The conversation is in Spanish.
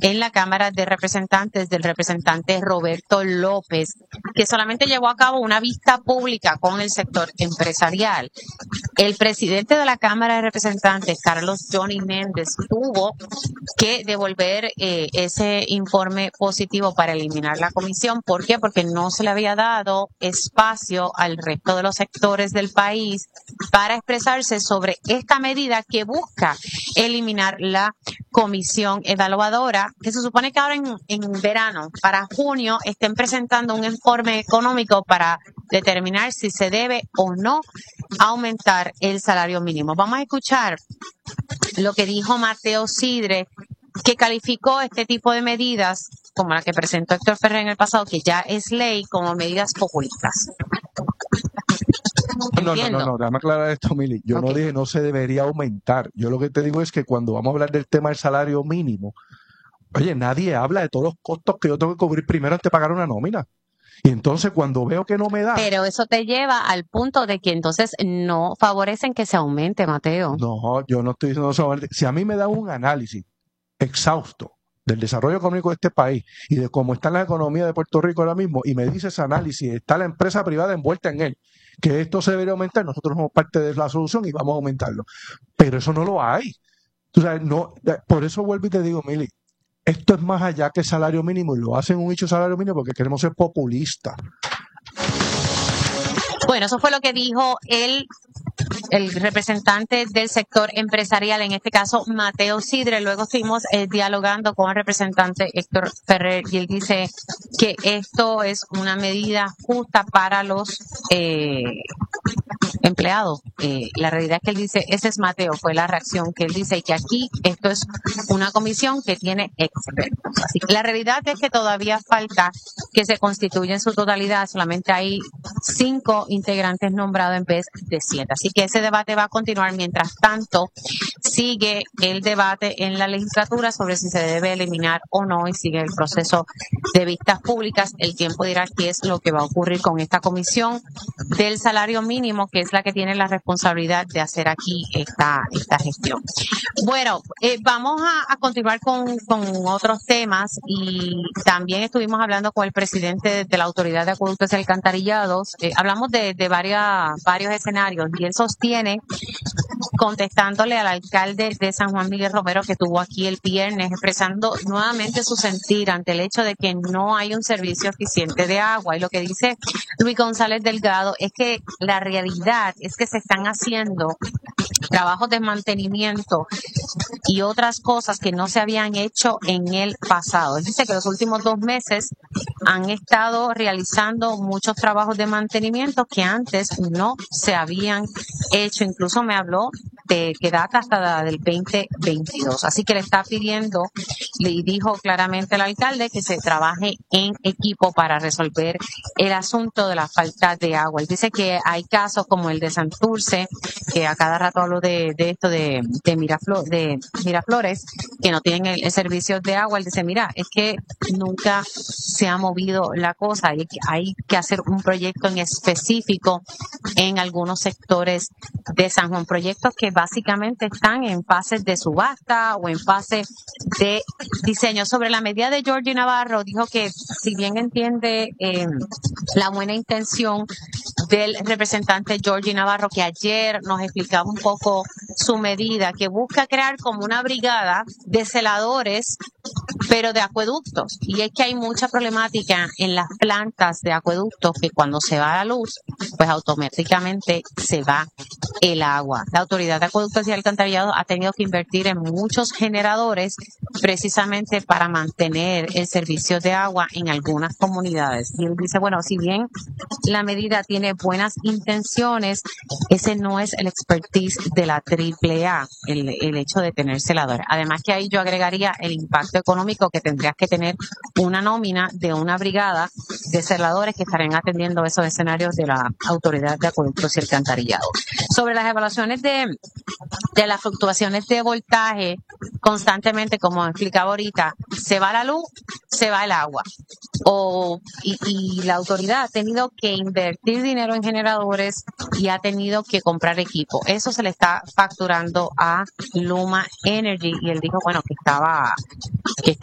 en la Cámara de Representantes del representante Roberto López, que solamente llevó a cabo una vista pública con el sector empresarial. El presidente de la Cámara de Representantes, Carlos Johnny Méndez, tuvo que devolver ese informe positivo para eliminar la comisión. ¿Por qué? Porque no se le había dado espacio al resto de los sectores del país para expresarse sobre esta medida que busca eliminar la comisión evaluadora, que se supone que ahora en verano, para junio, estén presentando un informe económico para determinar si se debe o no aumentar el salario mínimo. Vamos a escuchar lo que dijo Mateo Sidre, que calificó este tipo de medidas, como la que presentó Héctor Ferrer en el pasado, que ya es ley, como medidas populistas. No, déjame aclarar esto, Mili. Yo no dije no se debería aumentar. Yo lo que te digo es que cuando vamos a hablar del tema del salario mínimo, oye, nadie habla de todos los costos que yo tengo que cubrir primero antes de pagar una nómina. Y entonces cuando veo que no me da... Pero eso te lleva al punto de que entonces no favorecen que se aumente, Mateo. No, yo no estoy diciendo eso. Si a mí me da un análisis exhausto del desarrollo económico de este país y de cómo está la economía de Puerto Rico ahora mismo, y me dice ese análisis, está la empresa privada envuelta en él, que esto se debería aumentar, nosotros somos parte de la solución y vamos a aumentarlo. Pero eso no lo hay. Tú sabes, no, por eso vuelvo y te digo, Mili, esto es más allá que salario mínimo, y lo hacen un hecho salario mínimo porque queremos ser populistas. Bueno, eso fue lo que dijo el representante del sector empresarial, en este caso Mateo Sidre. Luego estuvimos dialogando con el representante Héctor Ferrer y él dice que esto es una medida justa para los empleados. La realidad es que él dice, ese es Mateo, fue la reacción que él dice, y que aquí esto es una comisión que tiene expertos. Así que la realidad es que todavía falta que se constituya en su totalidad, solamente hay 5 integrantes nombrados en vez de 7. Así que ese debate va a continuar. Mientras tanto, sigue el debate en la legislatura sobre si se debe eliminar o no, y sigue el proceso de vistas públicas. El tiempo dirá qué es lo que va a ocurrir con esta comisión del salario mínimo, que es la que tiene la responsabilidad de hacer aquí esta gestión. Bueno, vamos a continuar con otros temas, y también estuvimos hablando con el presidente de la Autoridad de Acueductos y Alcantarillados. Hablamos de varios escenarios, y él sostiene, contestándole al alcalde de San Juan Miguel Romero, que estuvo aquí el viernes, expresando nuevamente su sentir ante el hecho de que no hay un servicio eficiente de agua. Y lo que dice Luis González Delgado es que la realidad es que se están haciendo trabajos de mantenimiento y otras cosas que no se habían hecho en el pasado. Él dice que los últimos 2 meses han estado realizando muchos trabajos de mantenimiento que antes no se habían hecho. Incluso me habló de que data hasta del 2022. Así que le está pidiendo, le dijo claramente al alcalde, que se trabaje en equipo para resolver el asunto de la falta de agua. Él dice que hay casos como el de Santurce, que a cada rato hablo de esto de Miraflores, que no tienen el servicio de agua. Él dice, mira, es que nunca se ha movido la cosa, hay que hacer un proyecto en específico en algunos sectores de San Juan, proyectos que básicamente están en fases de subasta o en fase de diseño. Sobre la medida de Georgie Navarro, dijo que si bien entiende la buena intención del representante Georgie Navarro, que ayer nos explicaba un poco su medida, que busca crear como una brigada de celadores, pero de acueductos. Y es que hay mucha problemática en las plantas de acueductos, que cuando se va la luz, pues automáticamente se va el agua. La Autoridad de Acueductos y Alcantarillados ha tenido que invertir en muchos generadores precisamente para mantener el servicio de agua en algunas comunidades. Y él dice, bueno, si bien la medida tiene buenas intenciones, ese no es el expertise de la AAA, el hecho de tener celadores. Además que ahí yo agregaría el impacto económico que tendrías que tener una nómina de una brigada de celadores que estarían atendiendo esos escenarios de la Autoridad de Acueductos y Alcantarillados. Sobre las evaluaciones de las fluctuaciones de voltaje, constantemente, como explicaba ahorita, se va la luz, se va el agua. Y la autoridad ha tenido que invertir dinero en generadores y ha tenido que comprar equipo. Eso se le está facturando a Luma Energy, y él dijo, bueno, que